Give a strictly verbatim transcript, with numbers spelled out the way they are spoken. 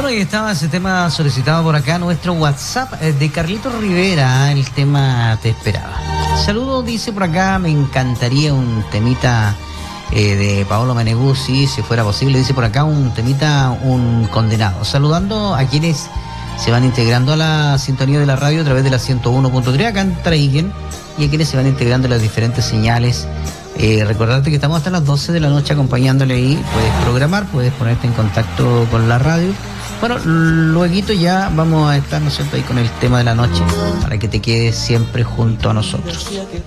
Bueno, y estaba ese tema solicitado por acá, nuestro WhatsApp eh, de Carlitos Rivera, el tema Te Esperaba. Saludos, dice por acá, me encantaría un temita eh, de Paolo Meneguzzi, si fuera posible, dice por acá, un temita, un condenado. Saludando a quienes se van integrando a la sintonía de la radio a través de la ciento uno punto tres acá en Traiguén, y a quienes se van integrando a las diferentes señales. Eh, recordarte que estamos hasta las doce de la noche acompañándole ahí. Puedes programar, puedes ponerte en contacto con la radio. Bueno, luego ya vamos a estar, ¿no es cierto?, ahí con el tema de la noche para que te quedes siempre junto a nosotros.